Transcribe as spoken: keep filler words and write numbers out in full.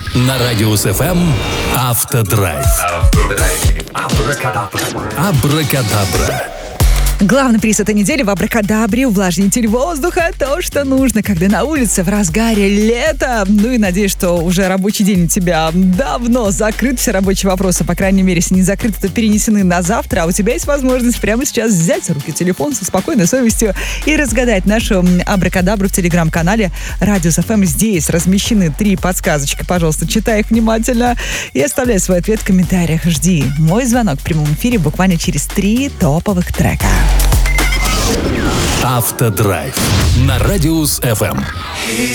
На Радиус эф эм Автодрайв. Абракадабра. Главный приз этой недели в Абракадабре — увлажнитель воздуха. То, что нужно, когда на улице в разгаре лета. Ну и надеюсь, что уже рабочий день у тебя давно закрыт. Все рабочие вопросы, по крайней мере, если не закрыты, то перенесены на завтра. А у тебя есть возможность прямо сейчас взять в руки телефон со спокойной совестью и разгадать нашу Абракадабру в телеграм-канале Радиус эф эм. Здесь размещены три подсказочки. Пожалуйста, читай их внимательно и оставляй свой ответ в комментариях. Жди мой звонок в прямом эфире буквально через три топовых трека. Автодрайв на Радиус эф эм.